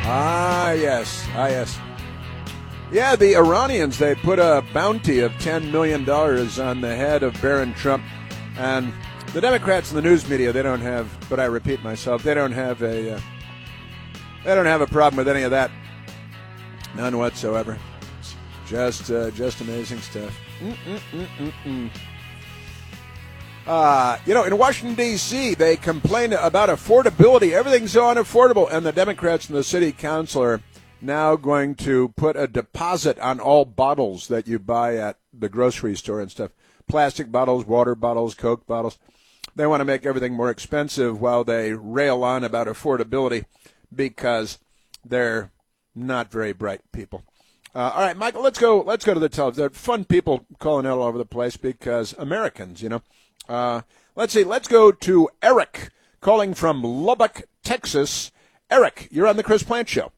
Yes. Yes. Yeah, the Iranians, they put a bounty of $10 million on the head of Barron Trump. And the Democrats and the news media, they don't have, but I repeat myself, they don't have a problem with any of that. None whatsoever. Just amazing stuff. In Washington, D.C., they complain about affordability. Everything's so unaffordable. And the Democrats and the city council are now going to put a deposit on all bottles that you buy at the grocery store and stuff. Plastic bottles, water bottles, Coke bottles. They want to make everything more expensive while they rail on about affordability because they're not very bright people. All right, Michael, let's go to the telephone. There are fun people calling out all over the place because Americans, let's see. Let's go to Eric calling from Lubbock, Texas. Eric, you're on the Chris Plante Show.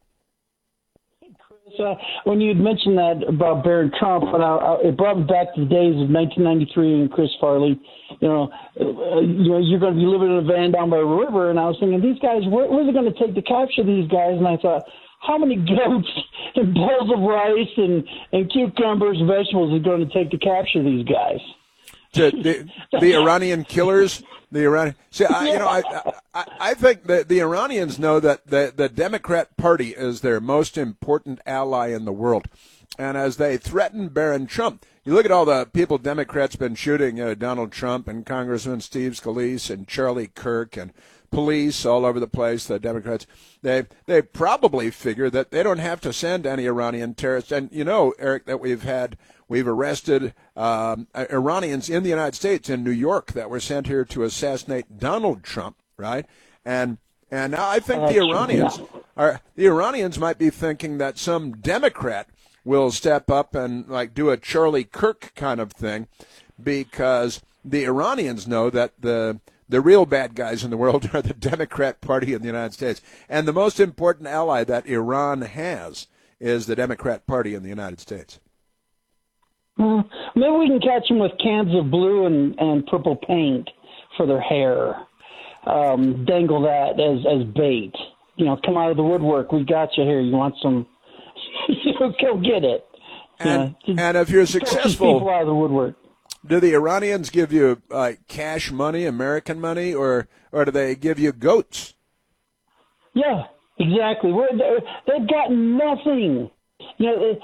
When you had mentioned that about Barron Trump, it brought me back to the days of 1993 and Chris Farley. You're going to be living in a van down by a river, and I was thinking, these guys, where's it going to take to capture these guys? And I thought, how many goats and bowls of rice and cucumbers and vegetables is it going to take to capture these guys? The Iranian killers. I think that the Iranians know that the Democrat Party is their most important ally in the world. And as they threaten Barron Trump, you look at all the people Democrats been shooting, Donald Trump and Congressman Steve Scalise and Charlie Kirk and police all over the place, the Democrats, they probably figure that they don't have to send any Iranian terrorists. And Eric, that we've arrested Iranians in the United States, in New York, that were sent here to assassinate Donald Trump, right? And now I think the Iranians might be thinking that some Democrat will step up and do a Charlie Kirk kind of thing, because the Iranians know that the real bad guys in the world are the Democrat Party in the United States. And the most important ally that Iran has is the Democrat Party in the United States. Maybe we can catch them with cans of blue and purple paint for their hair. Dangle that as bait. Come out of the woodwork. We got you here. You want some? Go get it. And if you're successful, people out of the woodwork. Do the Iranians give you cash money, American money, or do they give you goats? Yeah, exactly. They've got nothing. Where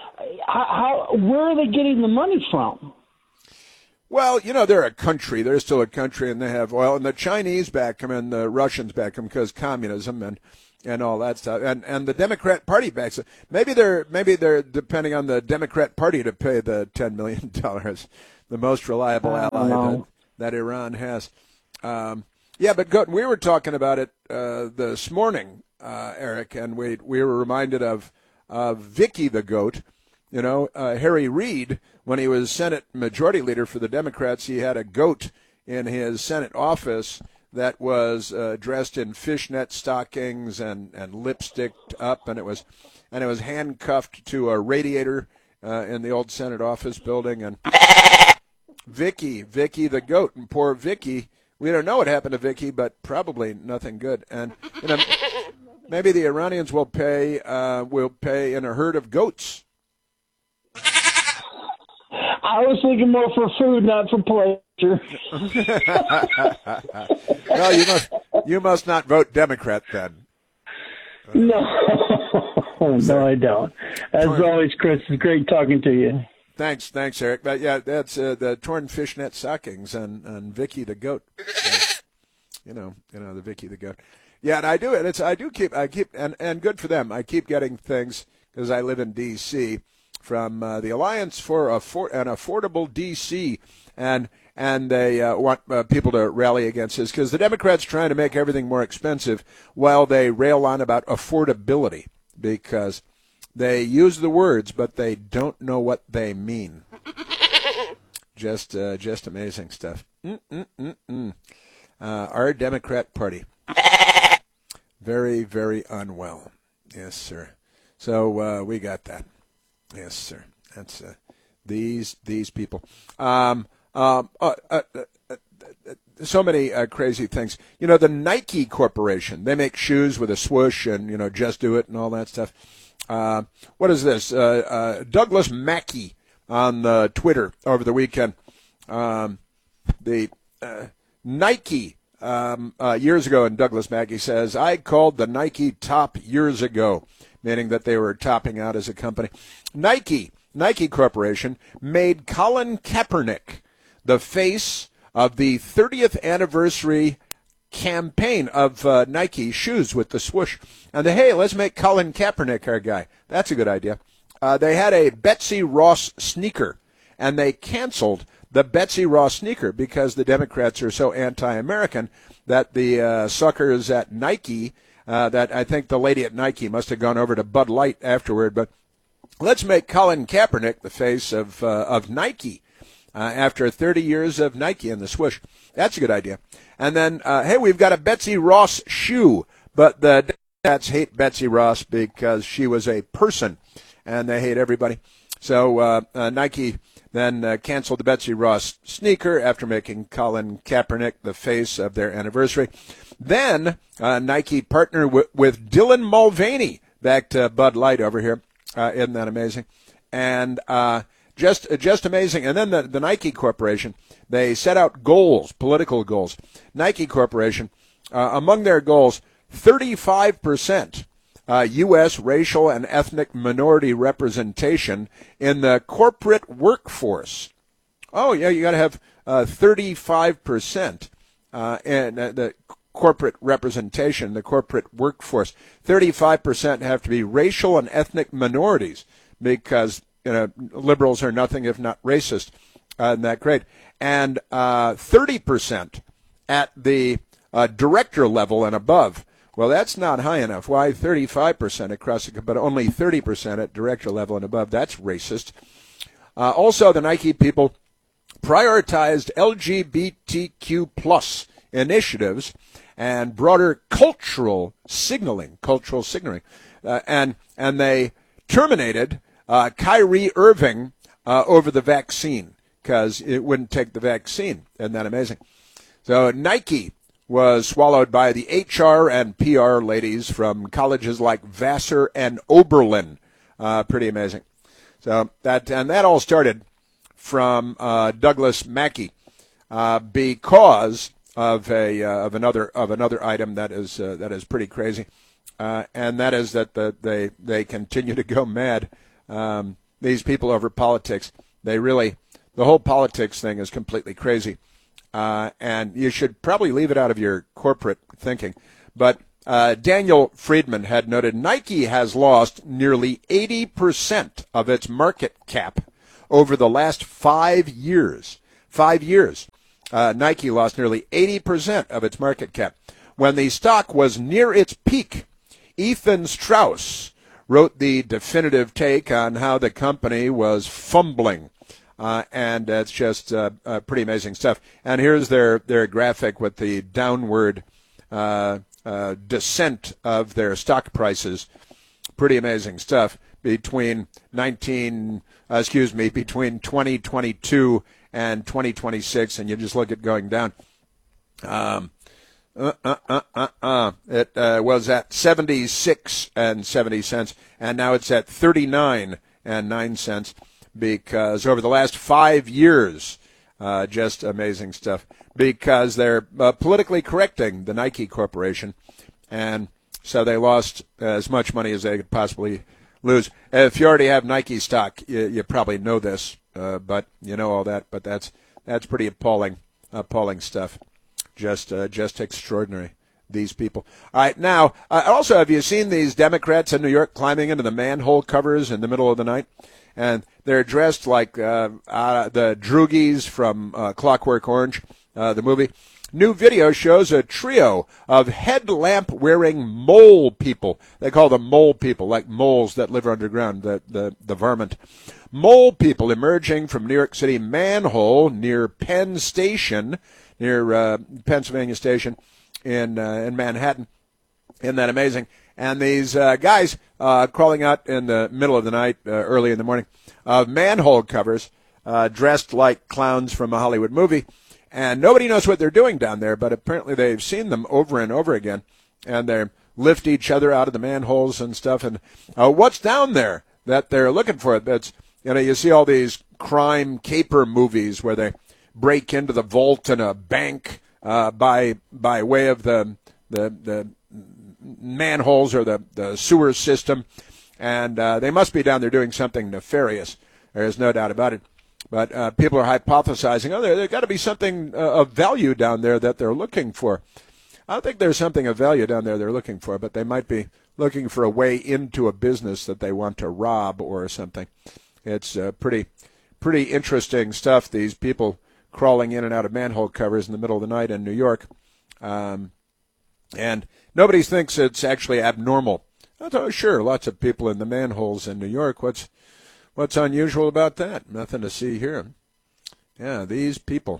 are they getting the money from? Well, they're a country. They're still a country, and they have oil. And the Chinese back them, and the Russians back them because communism and all that stuff. And the Democrat Party backs it. Maybe they're depending on the Democrat Party to pay the $10 million. The most reliable ally that Iran has. But we were talking about it this morning, Eric, and we were reminded of Vicky the goat. Harry Reid, when he was Senate Majority Leader for the Democrats, he had a goat in his Senate office that was dressed in fishnet stockings and lipsticked up, and it was handcuffed to a radiator in the old Senate office building. And Vicky the goat, and poor Vicky, we don't know what happened to Vicky, but probably nothing good. And maybe the Iranians will pay in a herd of goats. I was thinking more for food, not for pleasure. Well, you must not vote Democrat then. No, I don't. As always, Chris, it's great talking to you. Thanks, Eric. But yeah, that's the torn fishnet stockings and Vicky the goat. So, the Vicky the goat. Yeah, and I do it. I keep and good for them. I keep getting things because I live in D.C. from the Alliance for an Affordable D.C. and they want people to rally against this because the Democrats trying to make everything more expensive while they rail on about affordability because they use the words, but they don't know what they mean. Just amazing stuff. Our Democrat Party. Very, very unwell. Yes, sir. So we got that. Yes, sir. That's these people. so many crazy things. You know, the Nike Corporation, they make shoes with a swoosh and, you know, just do it and all that stuff. What is this? Douglas Mackey on Twitter over the weekend. The Nike, years ago, and Douglas Mackey says, I called the Nike top years ago, meaning that they were topping out as a company. Nike Corporation made Colin Kaepernick the face of the 30th anniversary campaign of Nike shoes with the swoosh. And hey, let's make Colin Kaepernick our guy. That's a good idea. They had a Betsy Ross sneaker, and they canceled the Betsy Ross sneaker because the Democrats are so anti-American that the suckers at Nike, that I think the lady at Nike must have gone over to Bud Light afterward, but let's make Colin Kaepernick the face of Nike after 30 years of Nike and the swoosh. That's a good idea. And then, hey, we've got a Betsy Ross shoe, but the Democrats hate Betsy Ross because she was a person, and they hate everybody. So Nike then canceled the Betsy Ross sneaker after making Colin Kaepernick the face of their anniversary. Then Nike partnered with Dylan Mulvaney, back to Bud Light over here. Isn't that amazing? And just amazing. And then the Nike Corporation, they set out goals, political goals. Nike Corporation, among their goals, 35% U.S. racial and ethnic minority representation in the corporate workforce. Oh, yeah, you got to have 35% in the corporate representation, the corporate workforce. 35% have to be racial and ethnic minorities because, you know, liberals are nothing if not racist. Isn't that great? And 30% at the director level and above. Well, that's not high enough. Why 35% across the, but only 30% at director level and above? That's racist. Also, the Nike people prioritized LGBTQ plus initiatives and broader cultural signaling, and they terminated Kyrie Irving over the vaccine because it wouldn't take the vaccine. Isn't that amazing? So Nike was swallowed by the HR and PR ladies from colleges like Vassar and Oberlin. Pretty amazing. So that all started from Douglas Mackey because of another item that is pretty crazy, and that is that they continue to go mad. These people over politics, the whole politics thing is completely crazy. And you should probably leave it out of your corporate thinking. But Daniel Friedman had noted Nike has lost nearly 80% of its market cap over the last 5 years. 5 years. Nike lost nearly 80% of its market cap. When the stock was near its peak, Ethan Strauss wrote the definitive take on how the company was fumbling. And it's just pretty amazing stuff. And here's their graphic with the downward descent of their stock prices. Pretty amazing stuff between 2022 and 2026, and you just look at going down. It was at 76 and 70 cents, and now it's at 39 and 9 cents. Because over the last 5 years, just amazing stuff, because they're politically correcting the Nike Corporation, and so they lost as much money as they could possibly lose. If you already have Nike stock, you probably know this, but you know all that, but that's pretty appalling stuff, just extraordinary, these people. All right, now, also, have you seen these Democrats in New York climbing into the manhole covers in the middle of the night? And they're dressed like the Droogies from Clockwork Orange, the movie. New video shows a trio of headlamp-wearing mole people. They call them mole people, like moles that live underground, the varmint. Mole people emerging from New York City manhole near Penn Station, near Pennsylvania Station in Manhattan. Isn't that amazing? And these guys crawling out in the middle of the night, early in the morning, manhole covers, dressed like clowns from a Hollywood movie. And nobody knows what they're doing down there, but apparently they've seen them over and over again, and they lift each other out of the manholes and stuff. And what's down there that they're looking for? That's, you see all these crime caper movies where they break into the vault in a bank by way of the manholes or the sewer system, and they must be down there doing something nefarious. There's no doubt about it. But people are hypothesizing, there's got to be something of value down there that they're looking for. I don't think there's something of value down there they're looking for, but they might be looking for a way into a business that they want to rob or something. It's pretty interesting stuff, these people crawling in and out of manhole covers in the middle of the night in New York. And nobody thinks it's actually abnormal. Oh, sure, lots of people in the manholes in New York. What's unusual about that? Nothing to see here. Yeah, these people.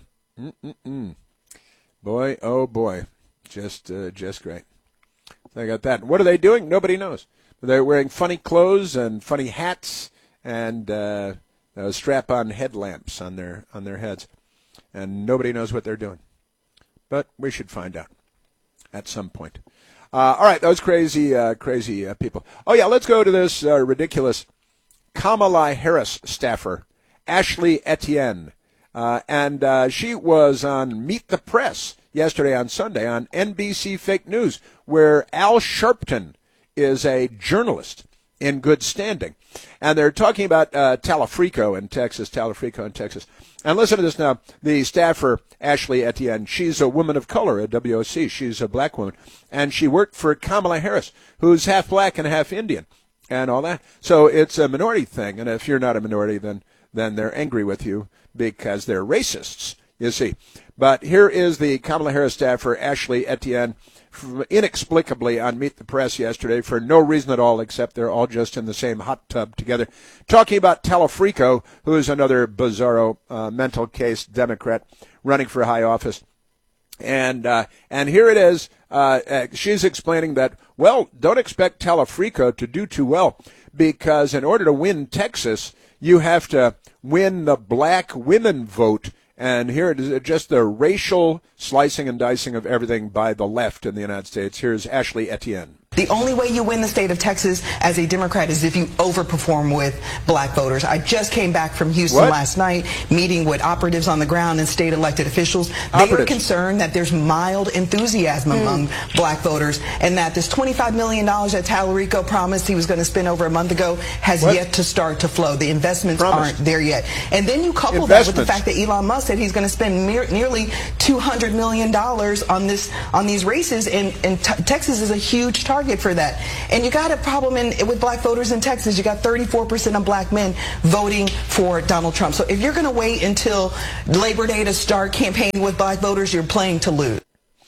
Boy, oh boy. Just great. They got that. What are they doing? Nobody knows. They're wearing funny clothes and funny hats and strap-on headlamps on their heads. And nobody knows what they're doing. But we should find out at some point. All right, those crazy people. Oh, yeah, let's go to this ridiculous Kamala Harris staffer, Ashley Etienne. And she was on Meet the Press yesterday on Sunday on NBC Fake News, where Al Sharpton is a journalist in good standing. And they're talking about Talafrico in Texas. And listen to this now. The staffer, Ashley Etienne, she's a woman of color at WOC. She's a black woman. And she worked for Kamala Harris, who's half black and half Indian and all that. So it's a minority thing. And if you're not a minority, then they're angry with you because they're racists, you see. But here is the Kamala Harris staffer, Ashley Etienne, inexplicably on Meet the Press yesterday for no reason at all except they're all just in the same hot tub together, talking about Talafrico, who is another bizarro mental case Democrat running for high office. And here it is. She's explaining that, well, don't expect Talafrico to do too well because in order to win Texas, you have to win the black women vote. And here it is, just the racial slicing and dicing of everything by the left in the United States. Here's Ashley Etienne. The only way you win the state of Texas as a Democrat is if you overperform with black voters. I just came back from Houston last night, meeting with operatives on the ground and state elected officials. They are concerned that there's mild enthusiasm among black voters and that this $25 million that Talarico promised he was going to spend over a month ago has yet to start to flow. The investments aren't there yet. And then you couple that with the fact that Elon Musk said he's going to spend nearly $200 million on these races, and Texas is a huge target for that. And you got a problem with black voters in Texas. You got 34% of black men voting for Donald Trump. So if you're going to wait until Labor Day to start campaigning with black voters, you're playing to lose.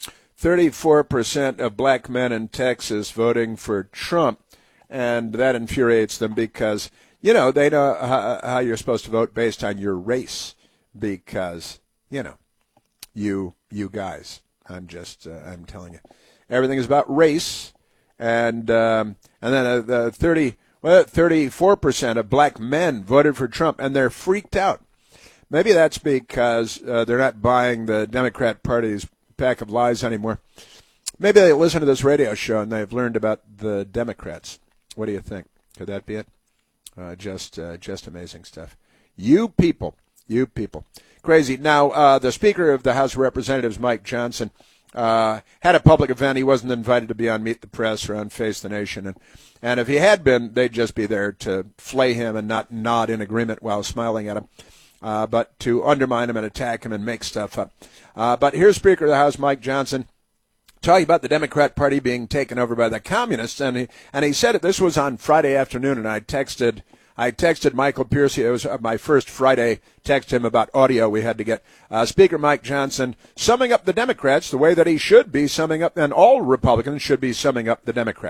34% of black men in Texas voting for Trump, and that infuriates them because, they know how you're supposed to vote based on your race because, you guys, I'm telling you, everything is about race. And then the 34% of black men voted for Trump, and they're freaked out. Maybe that's because they're not buying the Democrat Party's pack of lies anymore. Maybe they listen to this radio show and they've learned about the Democrats. What do you think? Could that be it? Just amazing stuff. You people. Crazy. Now, the Speaker of the House of Representatives, Mike Johnson, had a public event. He wasn't invited to be on Meet the Press or on Face the Nation. And if he had been, they'd just be there to flay him and not nod in agreement while smiling at him, but to undermine him and attack him and make stuff up. But here's Speaker of the House, Mike Johnson, talking about the Democrat Party being taken over by the communists. And he said it. This was on Friday afternoon, and I texted Michael Piercy. It was my first Friday text him about audio we had to get. Speaker Mike Johnson summing up the Democrats the way that he should be summing up, and all Republicans should be summing up the Democrats.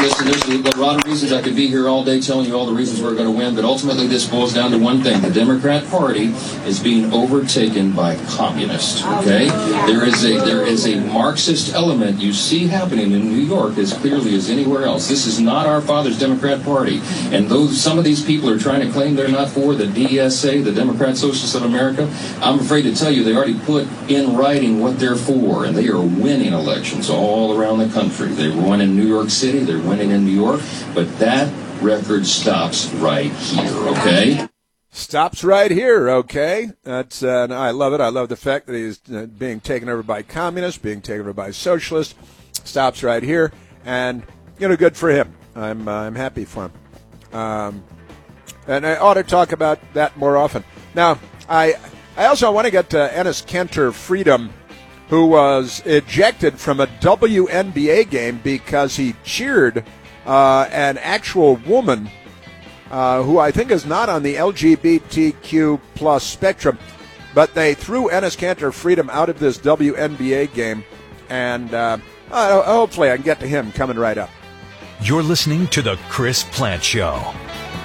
Listen, there's a lot of reasons I could be here all day telling you all the reasons we're going to win, but ultimately this boils down to one thing. The Democrat Party is being overtaken by communists, okay? There is a Marxist element you see happening in New York as clearly as anywhere else. This is not our father's Democrat Party. And though some of these people are trying to claim they're not for the DSA, the Democrat Socialists of America, I'm afraid to tell you they already put in writing what they're for, and they are winning elections all around the country. They won in New York City, they're winning in New York, but that record stops right here, okay? Stops right here, okay? That's I love it. I love the fact that he's being taken over by communists, being taken over by socialists. Stops right here, and good for him. I'm happy for him. And I ought to talk about that more often. Now, I also want to get to Enes Kanter Freedom, who was ejected from a WNBA game because he cheered an actual woman who I think is not on the LGBTQ plus spectrum, but they threw Enes Kanter Freedom out of this WNBA game, and hopefully I can get to him coming right up. You're listening to The Chris Plante Show.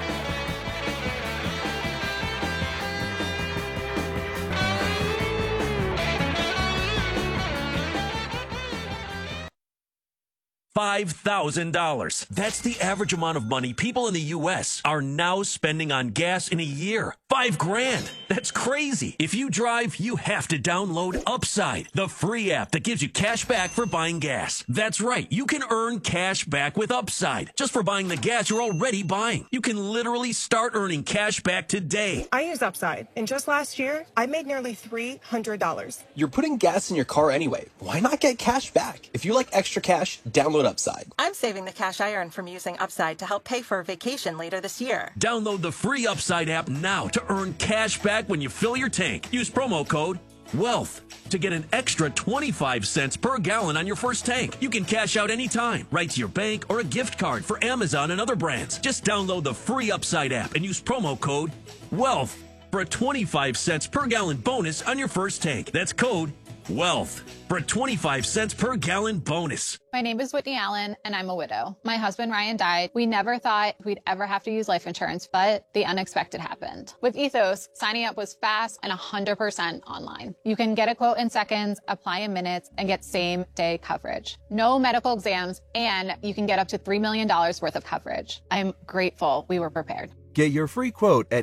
$5,000. That's the average amount of money people in the U.S. are now spending on gas in a year. $5,000. That's crazy. If you drive, you have to download Upside, the free app that gives you cash back for buying gas. That's right. You can earn cash back with Upside just for buying the gas you're already buying. You can literally start earning cash back today. I use Upside, and just last year, I made nearly $300. You're putting gas in your car anyway. Why not get cash back? If you like extra cash, download Upside. I'm saving the cash I earn from using Upside to help pay for a vacation later this year. Download the free Upside app now to earn cash back when you fill your tank. Use promo code WEALTH to get an extra 25 cents per gallon on your first tank. You can cash out anytime, right to your bank or a gift card for Amazon and other brands. Just download the free Upside app and use promo code WEALTH for a 25 cents per gallon bonus on your first tank. That's code WEALTH for a 25 cents per gallon bonus. My name is Whitney Allen, and I'm a widow. My husband, Ryan, died. We never thought we'd ever have to use life insurance, but the unexpected happened. With Ethos, signing up was fast and 100% online. You can get a quote in seconds, apply in minutes, and get same-day coverage. No medical exams, and you can get up to $3 million worth of coverage. I'm grateful we were prepared. Get your free quote at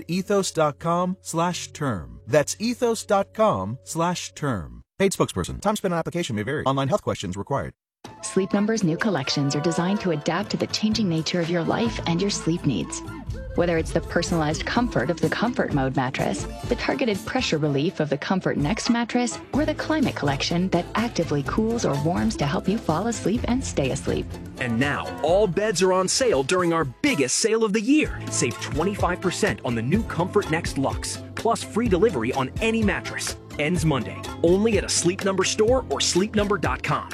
ethos.com/term. That's ethos.com/term. Paid spokesperson. Time spent on application may vary. Online health questions required. Sleep Number's new collections are designed to adapt to the changing nature of your life and your sleep needs. Whether it's the personalized comfort of the Comfort Mode mattress, the targeted pressure relief of the Comfort Next mattress, or the Climate Collection that actively cools or warms to help you fall asleep and stay asleep. And now, all beds are on sale during our biggest sale of the year. Save 25% on the new Comfort Next Luxe, plus free delivery on any mattress. Ends Monday. Only at a Sleep Number store or sleepnumber.com.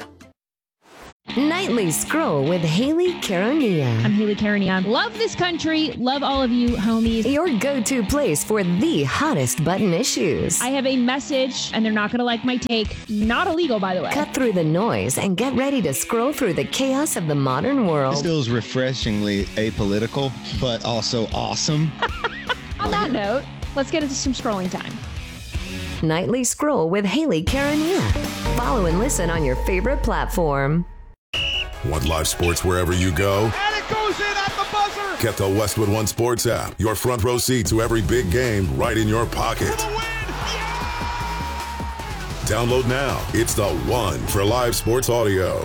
Nightly Scroll with Haley Caronia. I'm Haley Caronia. Love this country. Love all of you, homies. Your go-to place for the hottest button issues. I have a message, and they're not going to like my take. Not illegal, by the way. Cut through the noise and get ready to scroll through the chaos of the modern world. This feels refreshingly apolitical, but also awesome. On that note, let's get into some scrolling time. Nightly Scroll with Haley Caronia. Follow and listen on your favorite platform. Want live sports wherever you go? And it goes in at the buzzer! Get the Westwood One Sports app. Your front row seat to every big game right in your pocket. Download now. It's the one for live sports audio.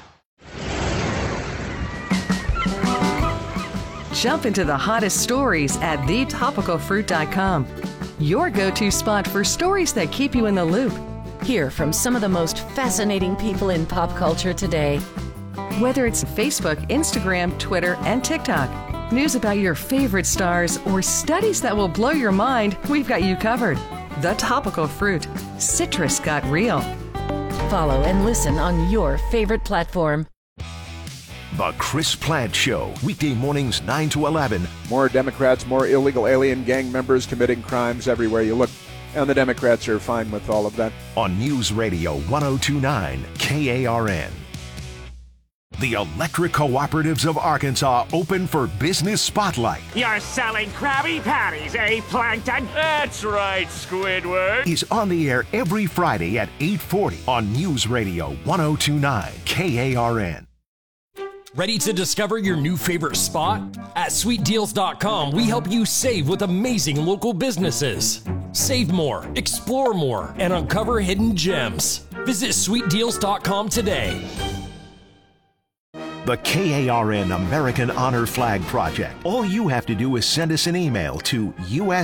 Jump into the hottest stories at thetopicalfruit.com. Your go-to spot for stories that keep you in the loop. Hear from some of the most fascinating people in pop culture today. Whether it's Facebook, Instagram, Twitter, and TikTok, news about your favorite stars, or studies that will blow your mind, we've got you covered. The Topical Fruit. Citrus got real. Follow and listen on your favorite platform. The Chris Plante Show, weekday mornings 9 to 11. More Democrats, more illegal alien gang members committing crimes everywhere you look. And the Democrats are fine with all of that. On News Radio 102.9 KARN. The Electric Cooperatives of Arkansas open for Business Spotlight. You're selling Krabby Patties, eh, Plankton? That's right, Squidward. Is on the air every Friday at 8:40 on News Radio 1029 KARN. Ready to discover your new favorite spot? At SweetDeals.com, we help you save with amazing local businesses. Save more, explore more, and uncover hidden gems. Visit SweetDeals.com today. The KARN American Honor Flag Project. All you have to do is send us an email to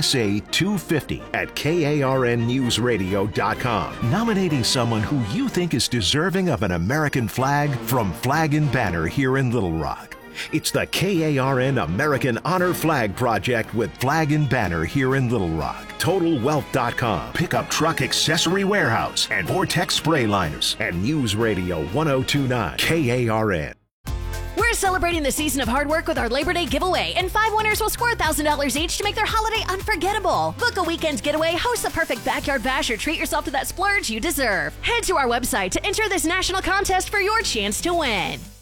USA250@KARNNewsRadio.com, nominating someone who you think is deserving of an American flag from Flag and Banner here in Little Rock. It's the KARN American Honor Flag Project with Flag and Banner here in Little Rock. TotalWealth.com, Pickup Truck Accessory Warehouse, and Vortex Spray Liners, and News Radio 1029 KARN. We're celebrating the season of hard work with our Labor Day giveaway, and 5 winners will score $1,000 each to make their holiday unforgettable. Book a weekend getaway, host the perfect backyard bash, or treat yourself to that splurge you deserve. Head to our website to enter this national contest for your chance to win.